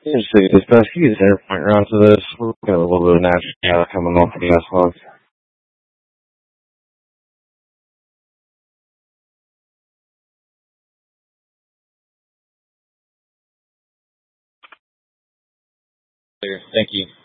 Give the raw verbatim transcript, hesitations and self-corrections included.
Interesting. This past key center point around to this. We're got a little bit of natural gas coming off the gas log. Thank you.